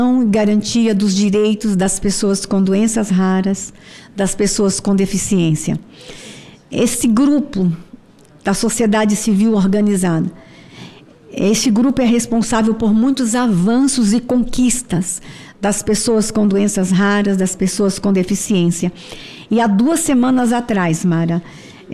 Garantia dos direitos das pessoas com doenças raras, das pessoas com deficiência. Esse grupo da sociedade civil organizada, esse grupo é responsável por muitos avanços e conquistas das pessoas com doenças raras, das pessoas com deficiência. E há 2 semanas atrás, Mara,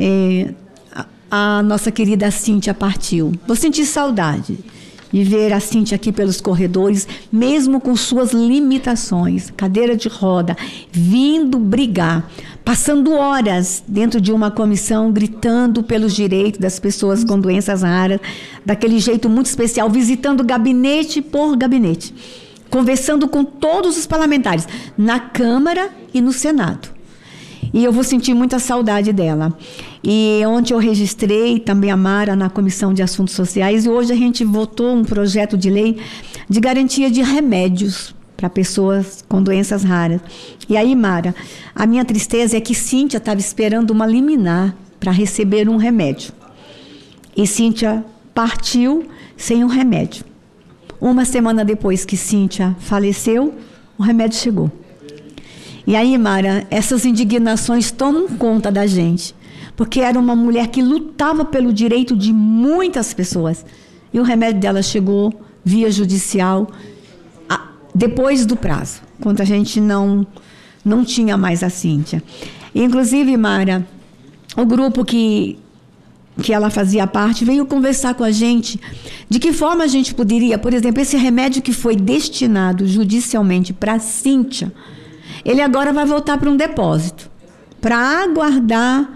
a nossa querida Cíntia partiu. Vou sentir saudade de ver a Cíntia aqui pelos corredores, mesmo com suas limitações, cadeira de roda, vindo brigar, passando horas dentro de uma comissão, gritando pelos direitos das pessoas com doenças raras, daquele jeito muito especial, visitando gabinete por gabinete, conversando com todos os parlamentares, na Câmara e no Senado. E eu vou sentir muita saudade dela. E ontem eu registrei também a Mara na Comissão de Assuntos Sociais e hoje a gente votou um projeto de lei de garantia de remédios para pessoas com doenças raras. E aí, Mara, a minha tristeza é que Cíntia estava esperando uma liminar para receber um remédio. E Cíntia partiu sem o remédio. 1 semana depois que Cíntia faleceu, o remédio chegou. E aí, Mara, essas indignações tomam conta da gente, porque era uma mulher que lutava pelo direito de muitas pessoas. E o remédio dela chegou via judicial depois do prazo, quando a gente não tinha mais a Cíntia. Inclusive, Mara, o grupo que ela fazia parte veio conversar com a gente de que forma a gente poderia, por exemplo, esse remédio que foi destinado judicialmente para a Cíntia, ele agora vai voltar para um depósito, para aguardar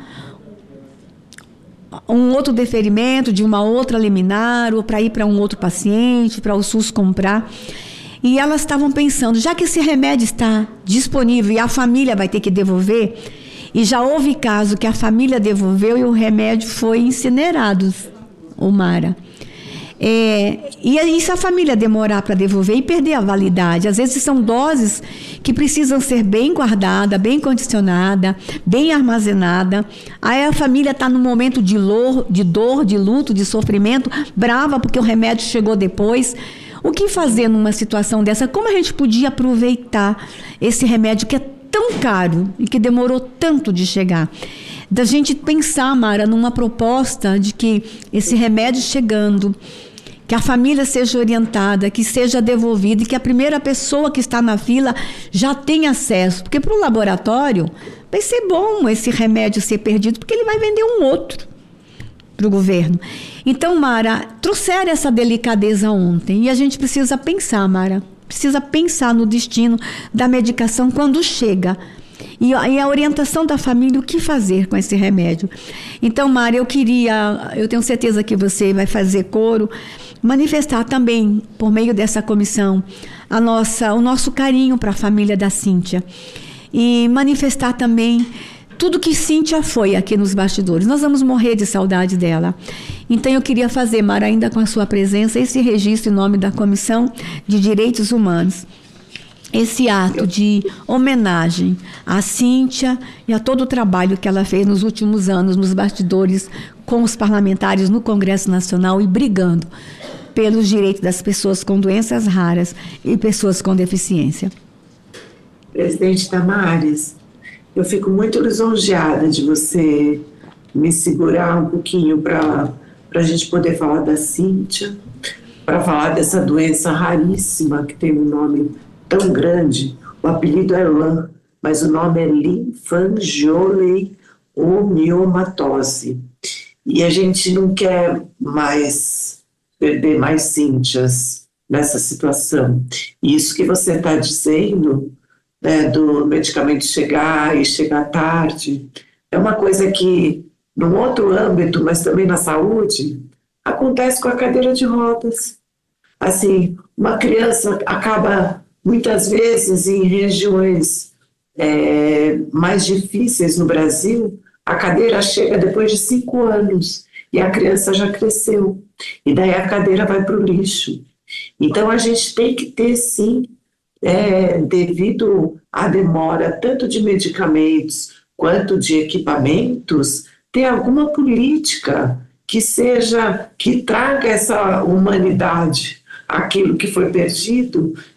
um outro deferimento de uma outra liminar, ou para ir para um outro paciente, para o SUS comprar. E elas estavam pensando, já que esse remédio está disponível e a família vai ter que devolver, e já houve caso que a família devolveu e o remédio foi incinerado, Mara. E aí, se a família demorar para devolver e perder a validade, às vezes são doses que precisam ser bem guardadas, bem condicionadas, bem armazenadas. Aí a família está num momento de dor, de luto, de sofrimento, brava porque o remédio chegou depois. O que fazer numa situação dessa? Como a gente podia aproveitar esse remédio que é tão caro e que demorou tanto de chegar? Da gente pensar, Mara, numa proposta de que esse remédio chegando, que a família seja orientada, que seja devolvida e que a primeira pessoa que está na fila já tenha acesso. Porque para o laboratório vai ser bom esse remédio ser perdido, porque ele vai vender um outro para o governo. Então, Mara, trouxeram essa delicadeza ontem e a gente precisa pensar, Mara, precisa pensar no destino da medicação quando chega. E a orientação da família, o que fazer com esse remédio. Então, Mara, eu tenho certeza que você vai fazer coro, manifestar também, por meio dessa comissão, o nosso carinho para a família da Cíntia. E manifestar também tudo que Cíntia foi aqui nos bastidores. Nós vamos morrer de saudade dela. Então, eu queria fazer, Mara, ainda com a sua presença, esse registro em nome da Comissão de Direitos Humanos. Esse ato de homenagem à Cíntia e a todo o trabalho que ela fez nos últimos anos nos bastidores com os parlamentares no Congresso Nacional e brigando pelos direitos das pessoas com doenças raras e pessoas com deficiência. Presidente Damares, eu fico muito lisonjeada de você me segurar um pouquinho para a gente poder falar da Cíntia, para falar dessa doença raríssima que tem um nome tão grande. O apelido é LAM, mas o nome é linfangioleiomiomatose. E a gente não quer mais perder mais Cíntias nessa situação. E isso que você está dizendo, né, do medicamento chegar e chegar tarde, é uma coisa que, num outro âmbito, mas também na saúde, acontece com a cadeira de rodas. Assim, uma criança acaba muitas vezes em regiões mais difíceis no Brasil, a cadeira chega depois de 5 anos e a criança já cresceu. E daí a cadeira vai para o lixo. Então a gente tem que ter, sim, devido à demora tanto de medicamentos quanto de equipamentos, ter alguma política que traga essa humanidade, aquilo que foi perdido,